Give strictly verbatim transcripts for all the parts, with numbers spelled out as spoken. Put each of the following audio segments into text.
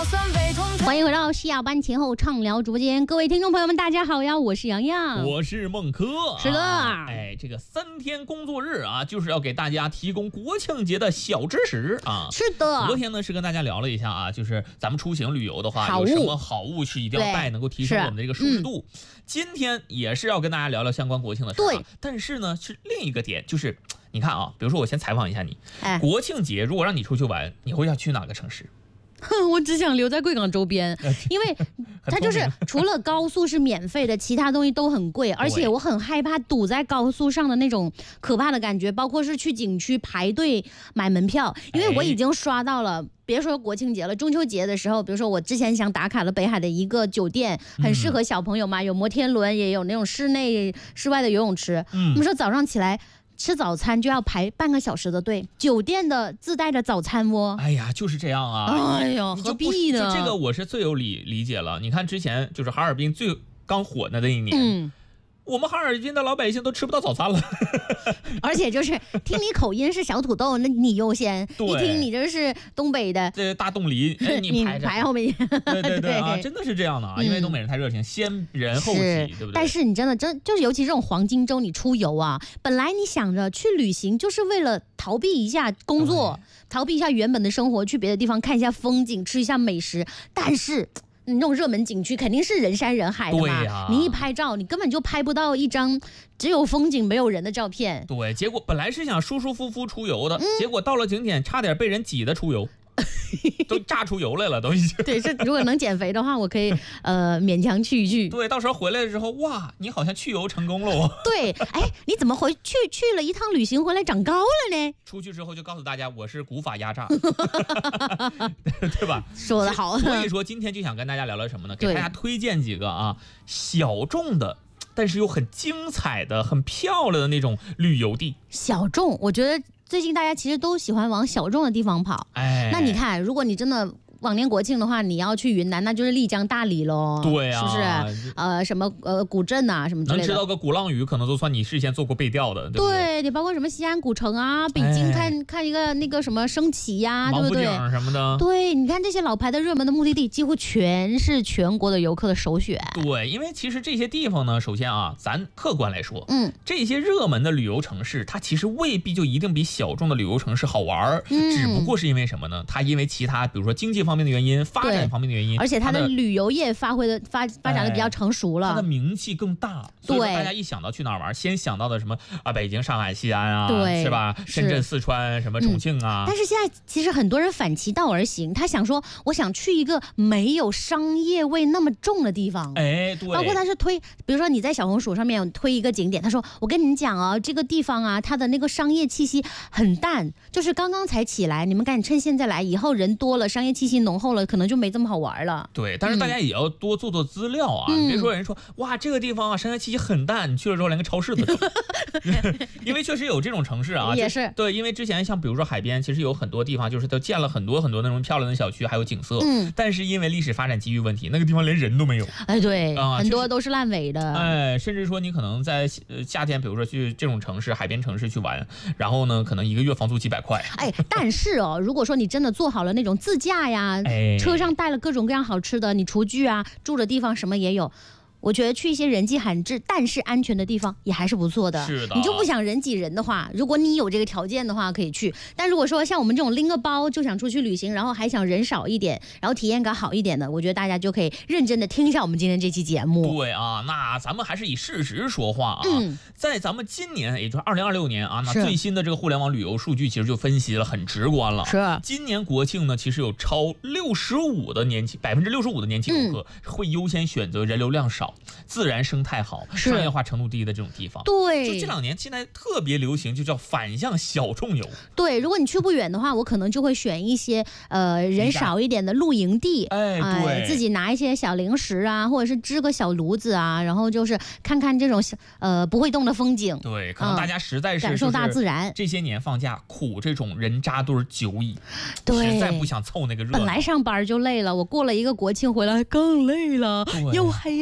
欢迎回到下班前后畅聊直播间，各位听众朋友们，大家好呀，我是洋洋， 我是孟珂。 是的， 啊、哎，这个三天工作日啊，就是要给大家提供国庆节的小知识啊。 是的， 昨天呢是跟大家聊了一下啊，就是咱们出行旅游的话， 好物有什么好物是一定要带，能够提升我们的这个舒适度。嗯、今天也是要跟大家聊聊相关国庆的事儿、啊。对，但是呢是另一个点，就是你看啊，比如说我先采访一下你，哎、国庆节如果让你出去玩，你会要去哪个城市？ 我只想留在贵港周边，因为它就是除了高速是免费的，其他东西都很贵，而且我很害怕堵在高速上的那种可怕的感觉，包括是去景区排队买门票，因为我已经刷到了。哎，别说国庆节了，中秋节的时候，比如说我之前想打卡了北海的一个酒店，很适合小朋友嘛，有摩天轮，也有那种室内、室外的游泳池。嗯，我们说早上起来吃早餐就要排半个小时的队，酒店的自带的早餐窝。 哎呀，就是这样啊！ 哎呦，何必呢？ 就这个我是最有理理解了。你看之前就是哈尔滨最刚火的那一年。嗯，我们哈尔滨的老百姓都吃不到早餐了， 而且就是听你口音是小土豆，那你优先；一听你这是东北的， 这大冻梨，哎，你排着排后面。 对对对啊，真的是这样的啊，因为东北人太热情，先人后己，对不对？ 但是你真的真就是，尤其这种黄金周，你出游啊，本来你想着去旅行就是为了逃避一下工作，逃避一下原本的生活，去别的地方看一下风景，吃一下美食，但是。你那种热门景区肯定是人山人海的嘛，啊、你一拍照，你根本就拍不到一张只有风景没有人的照片。 对，结果本来是想舒舒服服出游的，嗯、结果到了景点差点被人挤的出游。都炸出油来了，都已经。 对，这如果能减肥的话，我可以呃勉强去一去。 对，到时候回来的时候，哇，你好像去油成功了哦。 对，哎，你怎么回去去了一趟旅行回来长高了呢？ 出去之后就告诉大家，我是古法压榨，对吧？ 说得好。 所以说今天就想跟大家聊聊什么呢？给大家推荐几个啊小众的。但是又很精彩的、很漂亮的那种旅游地。 小众，我觉得最近大家其实都喜欢往小众的地方跑。哎，那你看，如果你真的往年国庆的话，你要去云南，那就是丽江、大理喽。 对啊， 是不是？呃，什么呃古镇啊，什么之类的。 能知道个鼓浪屿，可能都算你事先做过背调的，对不对？ 对，你包括什么西安古城啊，北京看、哎、看一个那个什么升旗呀、啊，对不对？ 王府井什么的。 对，你看这些老牌的热门的目的地，几乎全是全国的游客的首选。 对，因为其实这些地方呢，首先啊，咱客观来说，嗯，这些热门的旅游城市，它其实未必就一定比小众的旅游城市好玩，嗯、只不过是因为什么呢？它因为其他，比如说经济方面的原因、发展方面的原因， 而且它的旅游业发挥的发发展的比较成熟了， 它的名气更大。所以说大家一想到去哪儿玩，先想到的什么啊，北京、上海、西安啊，对，是吧？深圳、四川、什么重庆啊、 嗯。但是现在其实很多人反其道而行，他想说，我想去一个没有商业味那么重的地方。 哎，对。 包括他是推，比如说你在小红书上面推一个景点，他说我跟你讲啊，这个地方啊，它的那个商业气息很淡，就是刚刚才起来，你们赶紧趁现在来，以后人多了，商业气息浓厚了，可能就没这么好玩了。 对，但是大家也要多做做资料啊，嗯、别说人说哇这个地方啊商业气息很淡，你去了之后连个超市都有。因为确实有这种城市啊， 也是对，因为之前像比如说海边，其实有很多地方就是都建了很多很多那种漂亮的小区，还有景色，嗯，但是因为历史发展机遇问题，那个地方连人都没有。 哎，对，啊、很多都是烂尾的。 哎，甚至说你可能在夏天，比如说去这种城市、海边城市去玩，然后呢，可能一个月房租几百块。 哎，但是哦，如果说你真的做好了那种自驾呀，哎、车上带了各种各样好吃的，你厨具啊，住的地方什么也有。我觉得去一些人迹罕至但是安全的地方也还是不错的。 是的， 你就不想人挤人的话，如果你有这个条件的话可以去。但如果说像我们这种拎个包就想出去旅行，然后还想人少一点，然后体验感好一点的，我觉得大家就可以认真的听一下我们今天这期节目。 对啊，那咱们还是以事实说话啊。嗯、在咱们今年，也就是二零二六年啊，那最新的这个互联网旅游数据其实就分析了很直观了。 是， 今年国庆呢，其实有超六十五的年轻百分之六十五的年轻游客会优先选择人流量少、自然生态好、商业化程度低的这种地方。 对， 就这两年现在特别流行，就叫反向小众游。 对，如果你去不远的话，我可能就会选一些呃人少一点的露营地， 哎，对、 呃，自己拿一些小零食啊，或者是支个小炉子啊，然后就是看看这种呃不会动的风景。 对，可能大家实在是、 嗯、感受大自然。 这些年放假苦这种人扎堆久矣， 对， 实在不想凑那个热闹。 本来上班就累了，我过了一个国庆回来更累了，又黑了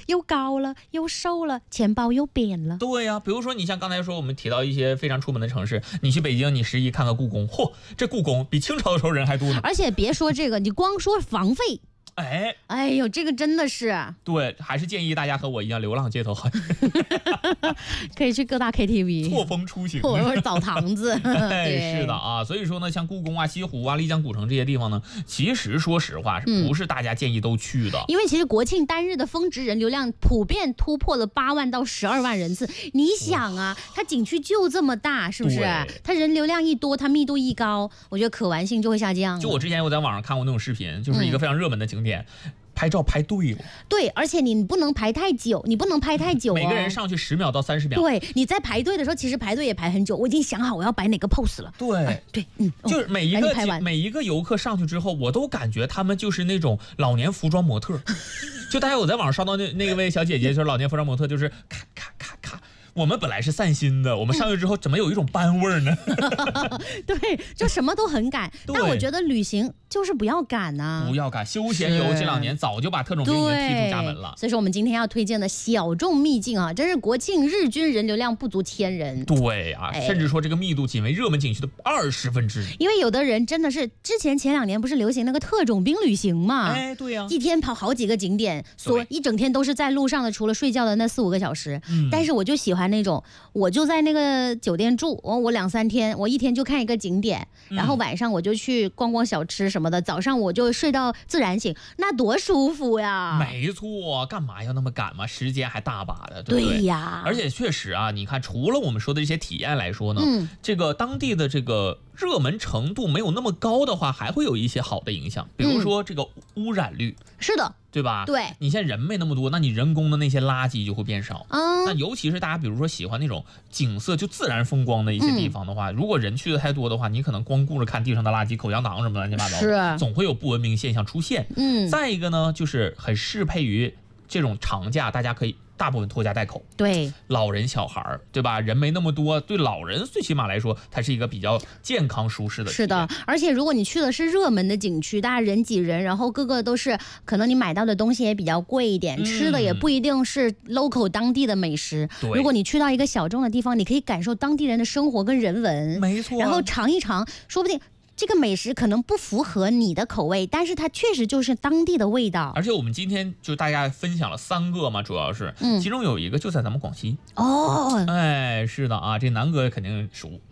又高了，又瘦了，钱包又扁了。 对呀、啊，比如说你像刚才说我们提到一些非常出门的城市，你去北京，你十一看看故宫，嚯，这故宫比清朝的时候人还多呢。 而且别说这个，你光说房费。 哎， 哎呦，这个真的是对，还是建议大家和我一样流浪街头， 可以去各大 K T V 错峰出行， 或者澡堂子。 对，是的啊，所以说呢，像故宫啊、西湖啊、丽江古城这些地方呢，其实说实话，是不是大家建议都去的？ 嗯、因为其实国庆单日的峰值人流量普遍突破了八万到十二万人次。你想啊，它景区就这么大，是不是？它人流量一多，它密度一高，我觉得可玩性就会下降。 就我之前我在网上看过那种视频，就是一个非常热门的景点。嗯，拍照拍对了， 对，而且你不能排太久，你不能拍太久、哦， 每个人上去十秒到三十秒。 对，你在排队的时候，其实排队也排很久，我已经想好我要摆哪个 pose 了。 对、 哎，对，嗯， 就是每一个每一个游客上去之后，我都感觉他们就是那种老年服装模特。就大家有在网上刷到那那位小姐姐，就是老年服装模特，就是咔咔咔咔。我们本来是散心的，我们上去之后怎么有一种班味儿呢？ 对，就什么都很赶。但我觉得旅行就是不要赶呐、 啊，不要赶。休闲游这两年早就把特种兵已经踢出家门了。 所以说我们今天要推荐的小众秘境啊，真是国庆日均人流量不足千人。 对啊，哎、甚至说这个密度仅为热门景区的二十分之一。 因为有的人真的是之前前两年不是流行那个特种兵旅行嘛？ 哎，对呀、啊， 一天跑好几个景点，所一整天都是在路上的，除了睡觉的那四五个小时。嗯，但是我就喜欢那种，我就在那个酒店住，我我两三天，我一天就看一个景点，然后晚上我就去逛逛小吃什么的，早上我就睡到自然醒，那多舒服呀！ 没错，干嘛要那么赶嘛？时间还大把的，对不对？ 对呀， 而且确实啊，你看，除了我们说的这些体验来说呢， 嗯， 这个当地的这个热门程度没有那么高的话，还会有一些好的影响，比如说这个污染率。 嗯、是的。 对吧？ 对， 你现在人没那么多，那你人工的那些垃圾就会变少。 嗯， 那尤其是大家比如说喜欢那种景色就自然风光的一些地方的话，嗯、如果人去的太多的话，你可能光顾着看地上的垃圾、口香糖什么乱七八糟的， 是， 总会有不文明现象出现。 嗯， 再一个呢，就是很适配于这种长假，大家可以大部分拖家带口， 对， 老人小孩对吧？人没那么多，对老人最起码来说，它是一个比较健康舒适的。 是的，而且如果你去的是热门的景区，大家人挤人，然后各个都是可能你买到的东西也比较贵一点，嗯、吃的也不一定是 local 当地的美食。如果你去到一个小众的地方，你可以感受当地人的生活跟人文， 没错， 然后尝一尝，说不定。这个美食可能不符合你的口味，但是它确实就是当地的味道。 而且我们今天就大家分享了三个嘛，主要是，嗯，其中有一个就在咱们广西。 哦， 哎，是的啊，这南哥肯定熟。